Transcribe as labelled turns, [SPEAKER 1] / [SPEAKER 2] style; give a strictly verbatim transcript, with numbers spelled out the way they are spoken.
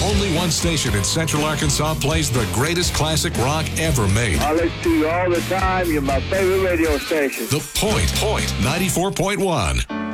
[SPEAKER 1] only one station in Central Arkansas plays the greatest classic rock ever made.
[SPEAKER 2] I listen to you all the time. You're my favorite radio station.
[SPEAKER 1] The Point, Point ninety-four point one.